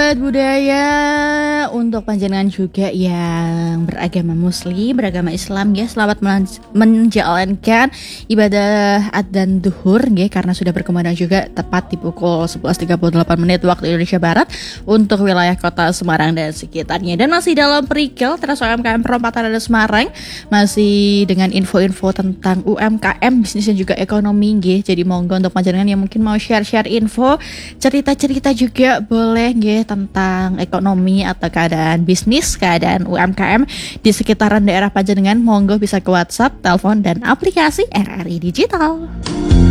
Sahabat budaya, untuk panjenengan juga yang beragama Muslim, beragama Islam ya, selamat menjalankan ibadah adzan duhur ya, karena sudah berkumandang juga tepat di pukul 11.38 waktu Indonesia Barat untuk wilayah kota Semarang dan sekitarnya. Dan masih dalam perikel Teras UMKM Perempatan ada Semarang, masih dengan info-info tentang UMKM, bisnis dan juga ekonomi ya. Jadi monggo untuk panjenengan yang mungkin mau share-share info, cerita-cerita juga boleh nggih tentang ekonomi atau keadaan bisnis, keadaan UMKM di sekitaran daerah panjenengan, monggo bisa ke WhatsApp, telepon dan aplikasi RRI Digital.